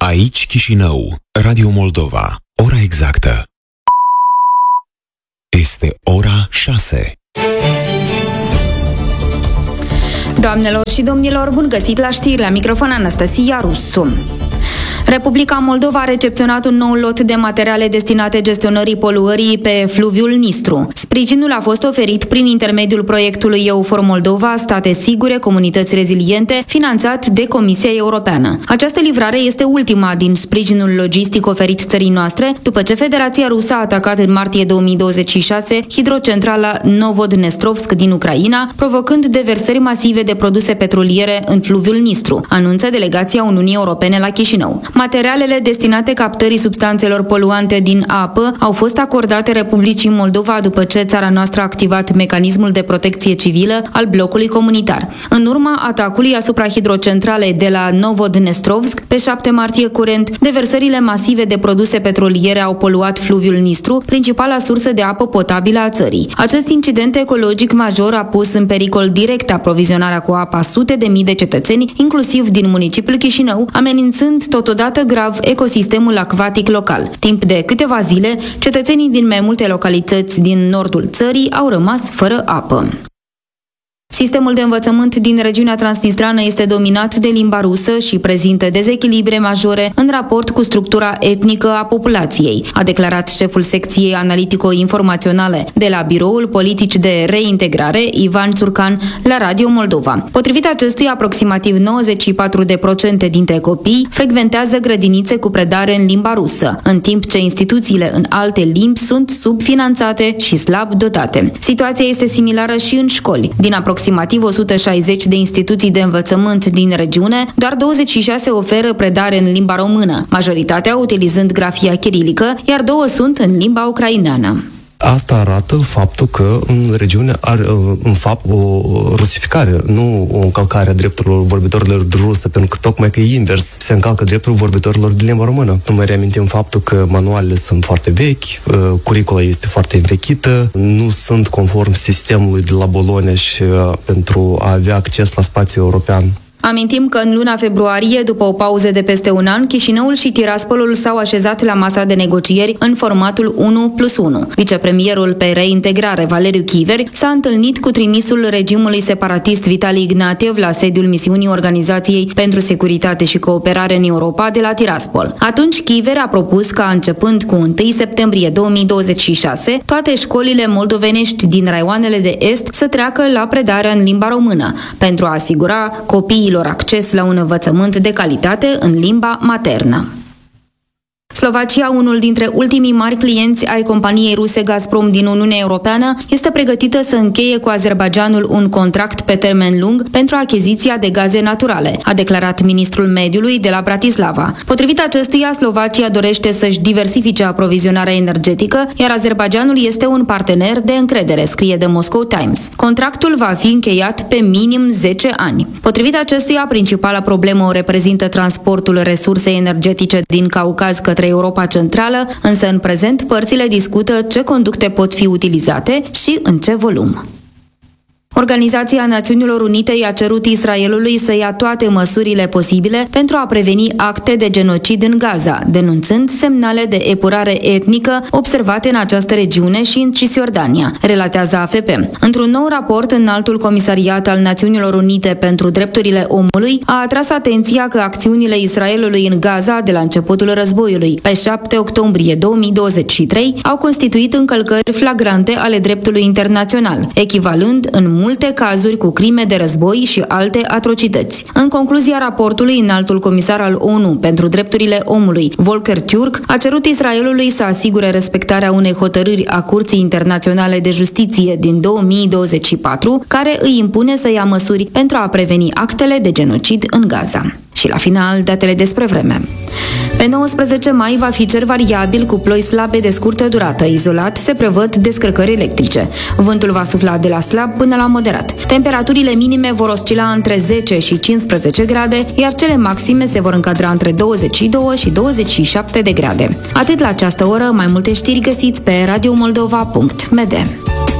Aici Chișinău, Radio Moldova. Ora exactă este ora 6. Doamnelor și domnilor, bun găsit la știri, la microfon Anastasia Rusu. Republica Moldova a recepționat un nou lot de materiale destinate gestionării poluării pe fluviul Nistru. Sprijinul a fost oferit prin intermediul proiectului EUFOR Moldova, State Sigure, Comunități Reziliente, finanțat de Comisia Europeană. Această livrare este ultima din sprijinul logistic oferit țării noastre, după ce Federația Rusă a atacat în martie 2026 hidrocentrala Novodnestrovsk din Ucraina, provocând deversări masive de produse petroliere în fluviul Nistru, anunță delegația Uniunii Europene la Chișinău. Materialele destinate captării substanțelor poluante din apă au fost acordate Republicii Moldova după ce țara noastră a activat mecanismul de protecție civilă al blocului comunitar. În urma atacului asupra hidrocentralei de la Novodnestrovsk, pe 7 martie curent, deversările masive de produse petroliere au poluat fluviul Nistru, principala sursă de apă potabilă a țării. Acest incident ecologic major a pus în pericol direct aprovizionarea cu apă a sute de mii de cetățeni, inclusiv din municipiul Chișinău, amenințând totodată grav ecosistemul acvatic local. Timp de câteva zile, cetățenii din mai multe localități din nordul țării au rămas fără apă. Sistemul de învățământ din regiunea transnistrană este dominat de limba rusă și prezintă dezechilibre majore în raport cu structura etnică a populației, a declarat șeful secției analitico-informaționale de la Biroul Politic de Reintegrare, Ivan Țurcan, la Radio Moldova. Potrivit acestuia, aproximativ 94% dintre copii frecventează grădinițe cu predare în limba rusă, în timp ce instituțiile în alte limbi sunt subfinanțate și slab dotate. Situația este similară și în școli. Din aproximativ 160 de instituții de învățământ din regiune, doar 26 oferă predare în limba română, majoritatea utilizând grafia chirilică, iar 2 sunt în limba ucraineană. Asta arată faptul că în regiune are, în fapt, o rusificare, nu o încălcare a drepturilor vorbitorilor de rusă, pentru că tocmai că e invers, se încalcă dreptul vorbitorilor de limba română. Nu mai reamintim faptul că manualele sunt foarte vechi, curicula este foarte învechită, nu sunt conform sistemului de la Bologna și pentru a avea acces la spațiul european. Amintim că în luna februarie, după o pauză de peste un an, Chișinăul și Tiraspolul s-au așezat la masa de negocieri în formatul 1+1. Vicepremierul pe reintegrare, Valeriu Chiver, s-a întâlnit cu trimisul regimului separatist Vitali Ignatiev la sediul misiunii Organizației pentru Securitate și Cooperare în Europa de la Tiraspol. Atunci Chiver a propus ca, începând cu 1 septembrie 2026, toate școlile moldovenești din raioanele de est să treacă la predarea în limba română, pentru a asigura copiilor acces la un învățământ de calitate în limba maternă. Slovacia, unul dintre ultimii mari clienți ai companiei ruse Gazprom din Uniunea Europeană, este pregătită să încheie cu Azerbaidjanul un contract pe termen lung pentru achiziția de gaze naturale, a declarat ministrul mediului de la Bratislava. Potrivit acestuia, Slovacia dorește să-și diversifice aprovizionarea energetică, iar Azerbaidjanul este un partener de încredere, scrie The Moscow Times. Contractul va fi încheiat pe minim 10 ani. Potrivit acestuia, principala problemă o reprezintă transportul resursei energetice din Caucaz către Europa Centrală, însă în prezent părțile discută ce conducte pot fi utilizate și în ce volum. Organizația Națiunilor Unite i-a cerut Israelului să ia toate măsurile posibile pentru a preveni acte de genocid în Gaza, denunțând semnale de epurare etnică observate în această regiune și în Cisjordania, relatează AFP. Într-un nou raport, Înaltul Comisariat al Națiunilor Unite pentru Drepturile Omului a atras atenția că acțiunile Israelului în Gaza de la începutul războiului, pe 7 octombrie 2023, au constituit încălcări flagrante ale dreptului internațional, echivalând în multe cazuri cu crime de război și alte atrocități. În concluzia raportului, Înaltul Comisar al ONU pentru Drepturile Omului, Volker Türk, a cerut Israelului să asigure respectarea unei hotărâri a Curții Internaționale de Justiție din 2024, care îi impune să ia măsuri pentru a preveni actele de genocid în Gaza. Și la final, datele despre vreme. Pe 19 mai va fi cer variabil cu ploi slabe de scurtă durată. Izolat se prevăd descărcări electrice. Vântul va sufla de la slab până la moderat. Temperaturile minime vor oscila între 10 și 15 grade, iar cele maxime se vor încadra între 22 și 27 de grade. Atât la această oră, mai multe știri găsiți pe radiomoldova.md.